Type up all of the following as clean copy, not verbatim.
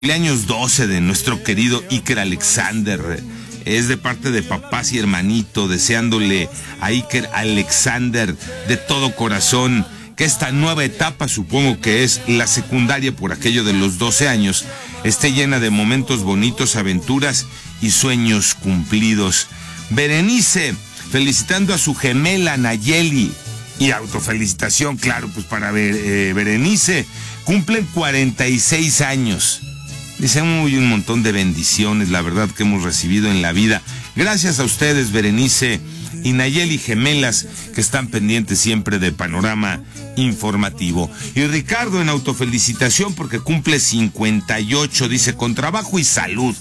Cumpleaños 12 de nuestro querido Iker Alexander. Es de parte de papás y hermanito, deseándole a Iker Alexander de todo corazón que esta nueva etapa, supongo que es la secundaria por aquello de los 12 años, esté llena de momentos bonitos, aventuras y sueños cumplidos. Berenice, felicitando a su gemela Nayeli. Y autofelicitación, claro, pues para Berenice, cumplen 46 años. Dice, un montón de bendiciones, la verdad, que hemos recibido en la vida. Gracias a ustedes, Berenice y Nayeli, gemelas, que están pendientes siempre de Panorama Informativo. Y Ricardo en autofelicitación porque cumple 58, dice, con trabajo y salud.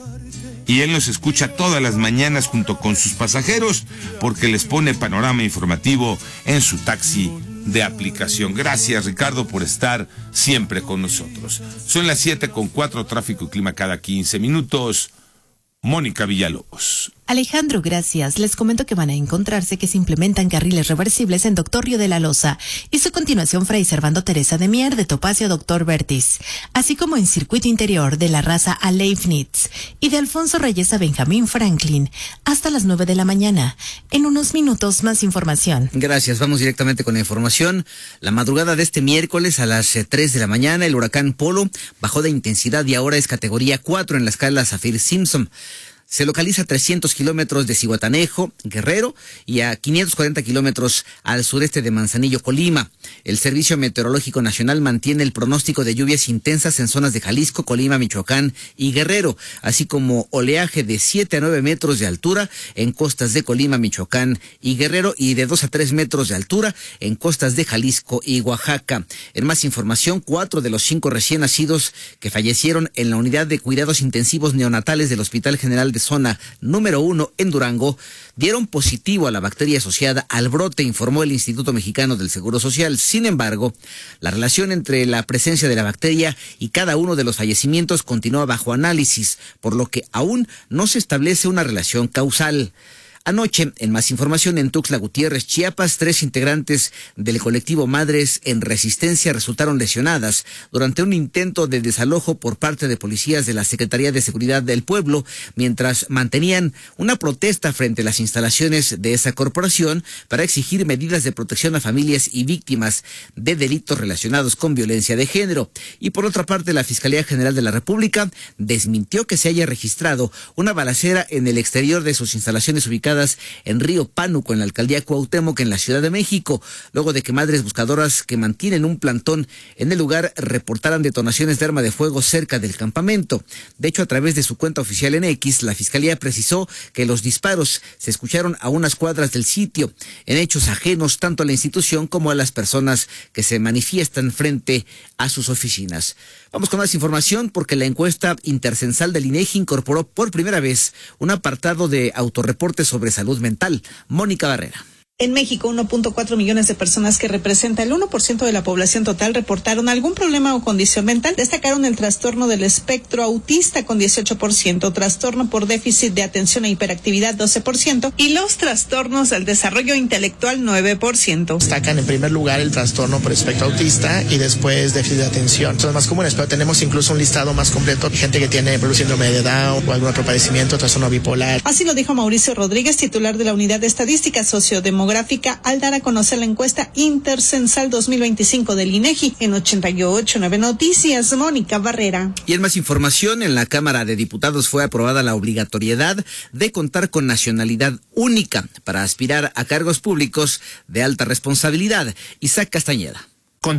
Y él nos escucha todas las mañanas junto con sus pasajeros porque les pone Panorama Informativo en su taxi de aplicación. Gracias, Ricardo, por estar siempre con nosotros. Son las 7:04, tráfico y clima cada 15 minutos. Mónica Villalobos. Alejandro, gracias. Les comento que van a encontrarse que se implementan carriles reversibles en Doctor Río de la Loza y su continuación Fray Servando Teresa de Mier de Topacio Doctor Bertis, así como en circuito interior de la Raza a Leibniz y de Alfonso Reyes a Benjamín Franklin hasta las 9 de la mañana. En unos minutos más información. Gracias, vamos directamente con la información. La madrugada de este miércoles a las 3 de la mañana el huracán Polo bajó de intensidad y ahora es categoría 4 en la escala Saffir-Simpson. Se localiza a 300 kilómetros de Zihuatanejo, Guerrero, y a 540 kilómetros al sureste de Manzanillo, Colima. El Servicio Meteorológico Nacional mantiene el pronóstico de lluvias intensas en zonas de Jalisco, Colima, Michoacán y Guerrero, así como oleaje de 7 a 9 metros de altura en costas de Colima, Michoacán y Guerrero, y de 2 a 3 metros de altura en costas de Jalisco y Oaxaca. En más información, 4 de los 5 recién nacidos que fallecieron en la unidad de cuidados intensivos neonatales del Hospital General de Zona número 1 en Durango dieron positivo a la bacteria asociada al brote, informó el Instituto Mexicano del Seguro Social. Sin embargo, la relación entre la presencia de la bacteria y cada uno de los fallecimientos continúa bajo análisis, por lo que aún no se establece una relación causal. Anoche, en más información, en Tuxtla Gutiérrez, Chiapas, 3 integrantes del colectivo Madres en Resistencia resultaron lesionadas durante un intento de desalojo por parte de policías de la Secretaría de Seguridad del Pueblo, mientras mantenían una protesta frente a las instalaciones de esa corporación para exigir medidas de protección a familias y víctimas de delitos relacionados con violencia de género. Y por otra parte, la Fiscalía General de la República desmintió que se haya registrado una balacera en el exterior de sus instalaciones ubicadas en Río Pánuco, en la alcaldía Cuauhtémoc, en la Ciudad de México, luego de que madres buscadoras que mantienen un plantón en el lugar reportaran detonaciones de arma de fuego cerca del campamento. De hecho, a través de su cuenta oficial en X, la Fiscalía precisó que los disparos se escucharon a unas cuadras del sitio, en hechos ajenos tanto a la institución como a las personas que se manifiestan frente a sus oficinas. Vamos con más información porque la encuesta intercensal del INEGI incorporó por primera vez un apartado de autorreportes sobre salud mental. Mónica Barrera. En México, 1.4 millones de personas, que representa el 1% de la población total, reportaron algún problema o condición mental. Destacaron el trastorno del espectro autista con 18%, trastorno por déficit de atención e hiperactividad 12% y los trastornos del desarrollo intelectual 9%. Destacan en primer lugar el trastorno por espectro autista y después déficit de atención. Son más comunes, pero tenemos incluso un listado más completo. Gente que tiene síndrome de Down o algún otro padecimiento, trastorno bipolar. Así lo dijo Mauricio Rodríguez, titular de la Unidad de Estadística Sociodemográfica, al dar a conocer la encuesta intercensal 2025 del INEGI en 88.9 Noticias. Mónica Barrera. Y en más información, en la Cámara de Diputados fue aprobada la obligatoriedad de contar con nacionalidad única para aspirar a cargos públicos de alta responsabilidad. Isaac Castañeda. Con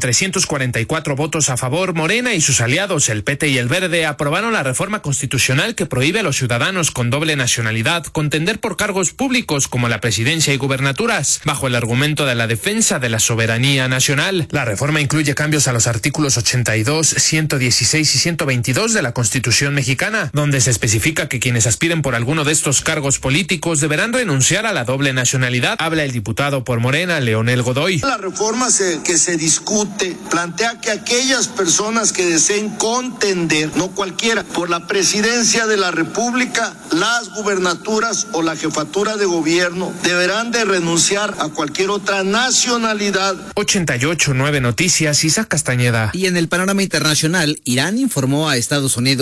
344 votos a favor, Morena y sus aliados, el PT y el Verde, aprobaron la reforma constitucional que prohíbe a los ciudadanos con doble nacionalidad contender por cargos públicos como la presidencia y gubernaturas, bajo el argumento de la defensa de la soberanía nacional. La reforma incluye cambios a los artículos 82, 116 y 122 de la Constitución mexicana, donde se especifica que quienes aspiren por alguno de estos cargos políticos deberán renunciar a la doble nacionalidad. Habla el diputado por Morena, Leonel Godoy. La reforma que se discute discute, plantea que aquellas personas que deseen contender, no cualquiera, por la presidencia de la República, las gubernaturas o la jefatura de gobierno deberán de renunciar a cualquier otra nacionalidad. 88.9 Noticias, Isaac Castañeda. Y en el panorama internacional, Irán informó a Estados Unidos